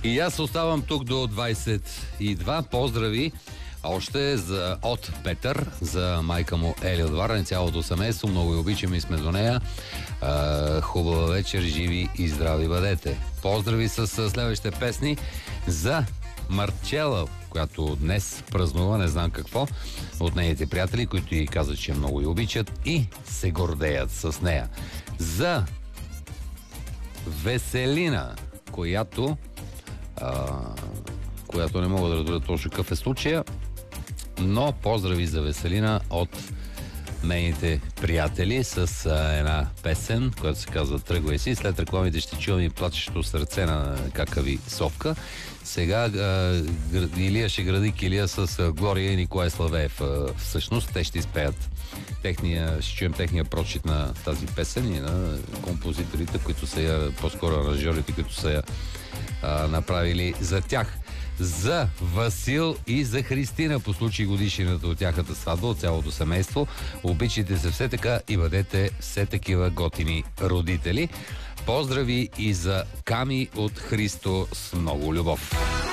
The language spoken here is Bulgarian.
И аз оставам тук до 22. Поздрави още от Петър за майка му Ели от Варна и цялото семейство. Много я обичаме и сме до нея. Хубава вечер, живи и здрави бъдете. Поздрави с следващите песни за Марчела, която днес празнува, не знам какво, от нейните приятели, които й казват, че много я обичат и се гордеят с нея. За Веселина, която не мога да разбера точно какъв е случая, но поздрави за Веселина от нейните приятели с една песен, която се казва "Тръгвай си". След рекламите ще чувам и "Плачещо сърце" на Какави Совка. Сега Илия ще гради килия с Глория и Николай Славеев. Всъщност те ще изпеят ще чуем техния прочит на тази песен и на композиторите, които са по-скоро аранжьорите, които са я направили за тях. За Васил и за Христина по случай годишнината от тяхната сватба, от цялото семейство. Обичайте се все така и бъдете все такива готини родители. Поздрави и за Ками от Христо с много любов.